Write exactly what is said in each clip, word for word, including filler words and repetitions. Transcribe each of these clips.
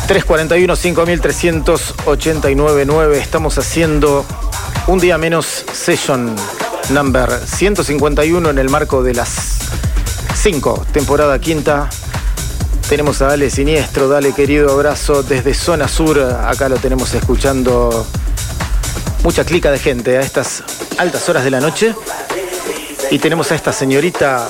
tres cuarenta y uno, cinco mil trescientos ochenta y nueve nueve. Estamos haciendo un día menos session number ciento cincuenta y uno en el marco de las cinco, temporada quinta. Tenemos a Dale Siniestro. Dale, querido, abrazo desde Zona Sur. Acá lo tenemos escuchando mucha clica de gente a estas altas horas de la noche. Y tenemos a esta señorita,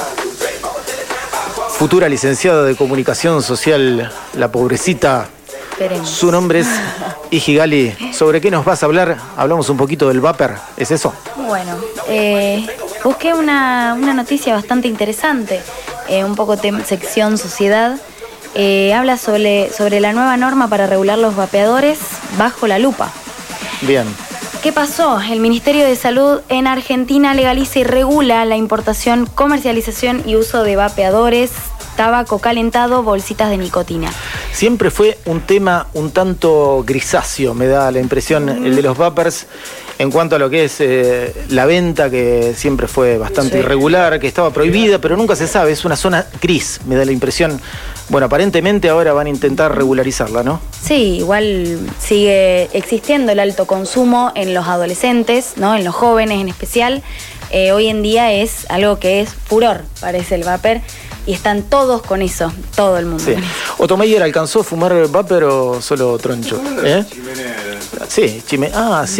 futura licenciada de Comunicación Social, la pobrecita. Esperemos. Su nombre es Ijigali. ¿Sobre qué nos vas a hablar? Hablamos un poquito del vapor, ¿es eso? Bueno, eh, busqué una, una noticia bastante interesante, eh, un poco tem- sección sociedad. Eh, habla sobre, sobre la nueva norma para regular los vapeadores bajo la lupa. Bien. ¿Qué pasó? El Ministerio de Salud en Argentina legaliza y regula la importación, comercialización y uso de vapeadores, tabaco calentado, bolsitas de nicotina. Siempre fue un tema un tanto grisáceo, me da la impresión, mm. el de los vapers, en cuanto a lo que es eh, la venta, que siempre fue bastante sí. irregular, que estaba prohibida, pero nunca se sabe, es una zona gris, me da la impresión. Bueno, aparentemente ahora van a intentar regularizarla, ¿no? Sí, igual sigue existiendo el alto consumo en los adolescentes, ¿no? En los jóvenes en especial. Eh, hoy en día es algo que es furor, parece el vapor. Y están todos con eso, todo el mundo. Sí. ¿Otto Meyer alcanzó a fumar vapor o solo troncho? ¿Eh? Sí, chime. Ah, sí.